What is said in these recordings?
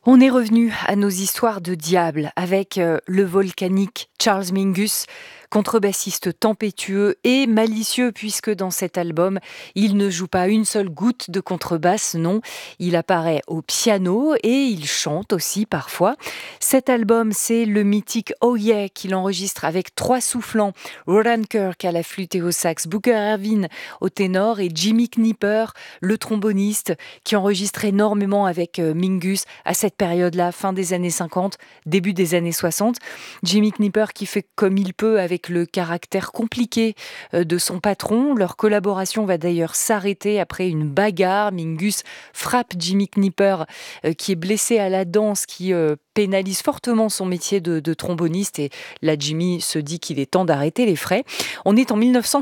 On est revenu à nos histoires de diable avec le volcanique Charles Mingus, contrebassiste tempétueux et malicieux puisque dans cet album, il ne joue pas une seule goutte de contrebasse, non, il apparaît au piano et il chante aussi parfois. Cet album, c'est le mythique Oh Yeah qu'il enregistre avec 3 soufflants, Roland Kirk à la flûte et au sax, Booker Ervin au ténor et Jimmy Knipper, le tromboniste, qui enregistre énormément avec Mingus à cette période-là, fin des années 50, début des années 60. Jimmy Knipper qui fait comme il peut avec le caractère compliqué de son patron. Leur collaboration va d'ailleurs s'arrêter après une bagarre. Mingus frappe Jimmy Knipper qui est blessé à la dent, ce qui pénalise fortement son métier de tromboniste. Et là, Jimmy se dit qu'il est temps d'arrêter les frais. On est en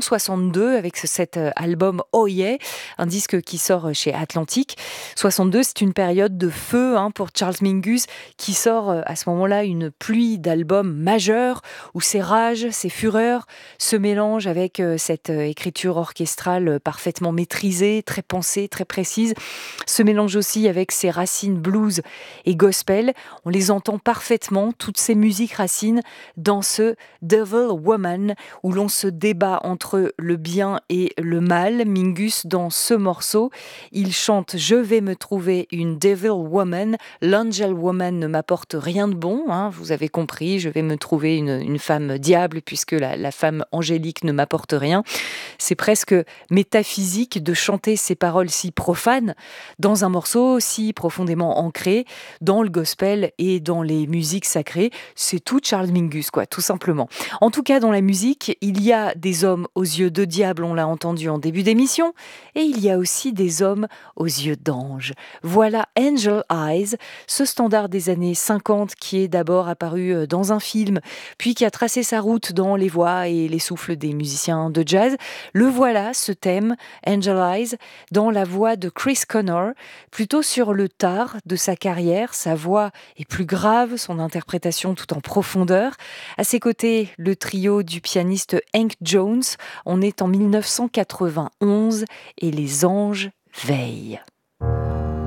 1962 avec cet album Oh Yeah, un disque qui sort chez Atlantic. 62, c'est une période de feu pour Charles Mingus qui sort à ce moment-là une pluie d'albums majeurs où ses rages, ses fureurs se mélangent avec cette écriture orchestrale parfaitement maîtrisée, très pensée, très précise, se mélange aussi avec ses racines blues et gospel. On les entend parfaitement, toutes ces musiques racines, dans ce Devil Woman où l'on se débat entre le bien et le mal. Mingus, dans ce morceau, il chante « Je vais me trouver une Devil Woman, l'Angel Woman ne m'apporte rien de bon, vous avez compris, je vais me trouver une femme diable puisque la femme angélique ne m'apporte rien ». C'est presque métaphysique de chanter ces paroles si profanes dans un morceau si profondément ancré dans le gospel et dans les musiques sacrées. C'est tout Charles Mingus, tout simplement. En tout cas, dans la musique, il y a des hommes aux yeux de diable, on l'a entendu en début d'émission, et il y a aussi des hommes aux yeux d'ange. Voilà Angel Eyes, ce standard des années 50 qui est d'abord apparu dans un film, puis qui a tracé sa route dans les voix et les souffles des musiciens de jazz. Le voilà, ce thème, Angel Eyes, dans la voix de Chris Connor, plutôt sur le tard de sa carrière. Sa voix est plus grave, son interprétation tout en profondeur. À ses côtés, le trio du pianiste Hank Jones. On est en 1991 et les anges veillent.